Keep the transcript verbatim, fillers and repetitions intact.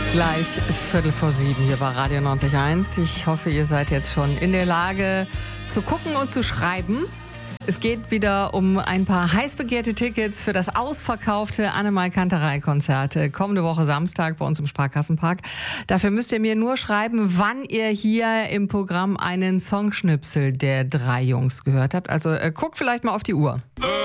Gleich Viertel vor sieben hier bei Radio neunzig Komma eins. Ich hoffe, ihr seid jetzt schon in der Lage zu gucken und zu schreiben. Es geht wieder um ein paar heiß begehrte Tickets für das ausverkaufte Annemai-Kanterei-Konzert kommende Woche Samstag bei uns im Sparkassenpark. Dafür müsst ihr mir nur schreiben, wann ihr hier im Programm einen Songschnipsel der drei Jungs gehört habt. Also äh, guckt vielleicht mal auf die Uhr.